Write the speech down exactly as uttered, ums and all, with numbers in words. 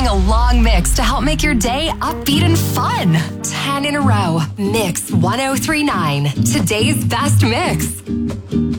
a long mix to help make your day upbeat and fun. ten in a row. Mix one oh three point nine. Today's best mix.